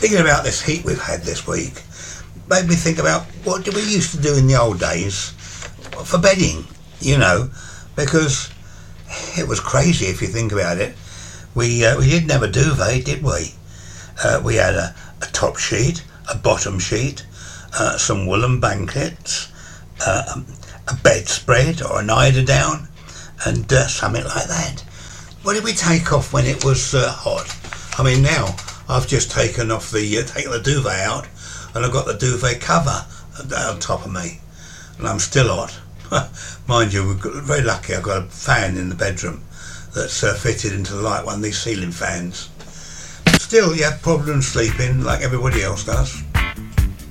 Thinking about this heat we've had this week made me think about what did we used to do in the old days for bedding, because it was crazy if you think about it. We didn't have a duvet, did we? We had a top sheet, a bottom sheet, some woolen blankets, a bedspread or an eiderdown, and something like that. What did we take off when it was hot? I mean, now I've just taken the duvet out, and I've got the duvet cover on top of me, and I'm still hot. Mind you, we're very lucky. I've got a fan in the bedroom that's fitted into the light, one of these ceiling fans. Still, you have problems sleeping like everybody else does.